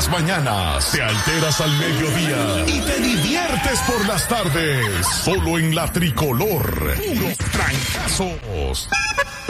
las mañanas, te alteras al mediodía y te diviertes por las tardes. Solo en la Tricolor. Puros trancazos.